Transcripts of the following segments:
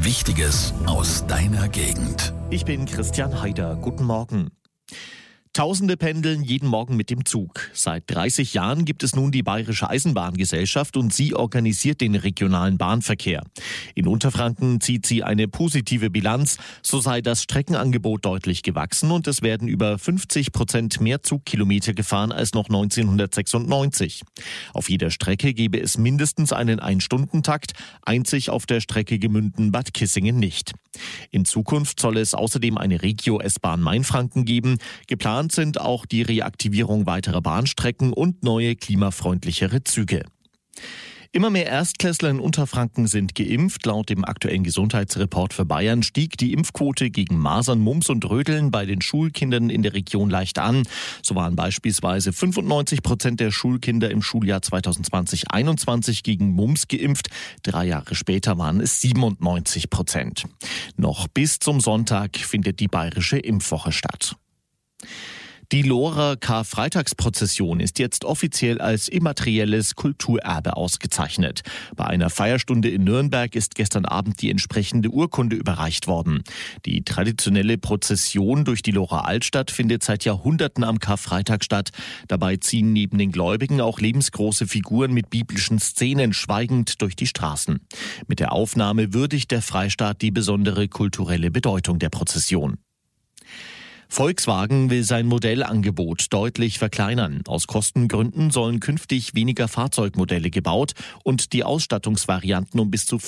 Wichtiges aus deiner Gegend. Ich bin Christian Haider. Guten Morgen. Tausende pendeln jeden Morgen mit dem Zug. Seit 30 Jahren gibt es nun die Bayerische Eisenbahngesellschaft und sie organisiert den regionalen Bahnverkehr. In Unterfranken zieht sie eine positive Bilanz. So sei das Streckenangebot deutlich gewachsen und es werden über 50% mehr Zugkilometer gefahren als noch 1996. Auf jeder Strecke gebe es mindestens einen Ein-Stunden-Takt, einzig auf der Strecke Gemünden-Bad Kissingen nicht. In Zukunft soll es außerdem eine Regio-S-Bahn Mainfranken geben. Geplant sind auch die Reaktivierung weiterer Bahnstrecken und neue klimafreundlichere Züge. Immer mehr Erstklässler in Unterfranken sind geimpft. Laut dem aktuellen Gesundheitsreport für Bayern stieg die Impfquote gegen Masern, Mumps und Röteln bei den Schulkindern in der Region leicht an. So waren beispielsweise 95% der Schulkinder im Schuljahr 2020/21 gegen Mumps geimpft. 3 Jahre später waren es 97%. Noch bis zum Sonntag findet die bayerische Impfwoche statt. Die Lohrer Karfreitagsprozession ist jetzt offiziell als immaterielles Kulturerbe ausgezeichnet. Bei einer Feierstunde in Nürnberg ist gestern Abend die entsprechende Urkunde überreicht worden. Die traditionelle Prozession durch die Lohrer Altstadt findet seit Jahrhunderten am Karfreitag statt. Dabei ziehen neben den Gläubigen auch lebensgroße Figuren mit biblischen Szenen schweigend durch die Straßen. Mit der Aufnahme würdigt der Freistaat die besondere kulturelle Bedeutung der Prozession. Volkswagen will sein Modellangebot deutlich verkleinern. Aus Kostengründen sollen künftig weniger Fahrzeugmodelle gebaut und die Ausstattungsvarianten um bis zu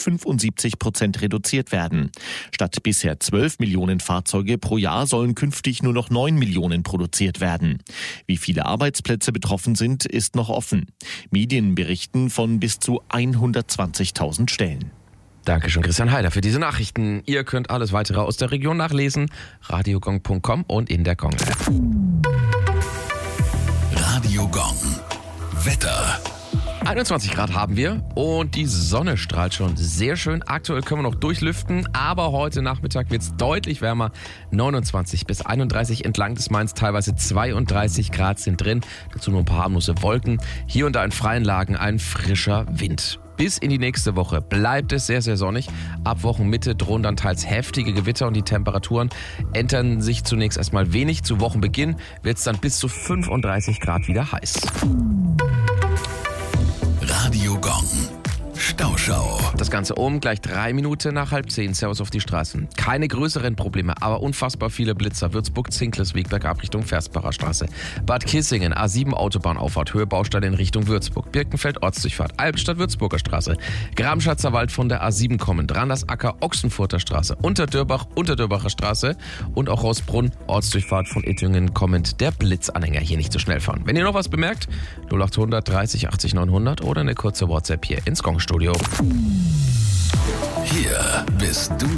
75% reduziert werden. Statt bisher 12 Millionen Fahrzeuge pro Jahr sollen künftig nur noch 9 Millionen produziert werden. Wie viele Arbeitsplätze betroffen sind, ist noch offen. Medien berichten von bis zu 120.000 Stellen. Dankeschön, Christian Haider, für diese Nachrichten. Ihr könnt alles weitere aus der Region nachlesen. radiogong.com und in der Gong-App. Radio Gong. Wetter. 21 Grad haben wir und die Sonne strahlt schon sehr schön. Aktuell können wir noch durchlüften, aber heute Nachmittag wird es deutlich wärmer. 29 bis 31 entlang des Mains, teilweise 32 Grad sind drin. Dazu nur ein paar harmlose Wolken. Hier und da in freien Lagen ein frischer Wind. Bis in die nächste Woche bleibt es sehr, sehr sonnig. Ab Wochenmitte drohen dann teils heftige Gewitter und die Temperaturen ändern sich zunächst erstmal wenig. Zu Wochenbeginn wird es dann bis zu 35 Grad wieder heiß. Radio Gong. Stauschau. Das Ganze gleich 3 Minuten nach 9:30. Servus auf die Straßen. Keine größeren Probleme, aber unfassbar viele Blitzer. Würzburg-Zinklesweg bergab Richtung Versbacher Straße. Bad Kissingen, A7 Autobahnauffahrt, Höhe Baustelle in Richtung Würzburg. Birkenfeld Ortsdurchfahrt, Albstadt-Würzburger Straße. Gramschatzer Wald von der A7 kommend. Randersacker, Ochsenfurter Straße. Unterdörbach, Unterdörbacher Straße. Und auch Rossbrunn, Ortsdurchfahrt von Ettingen kommend. Der Blitzanhänger, hier nicht so schnell fahren. Wenn ihr noch was bemerkt, 0800 30 80 900 oder eine kurze WhatsApp hier ins Gong-Studio. Hier bist du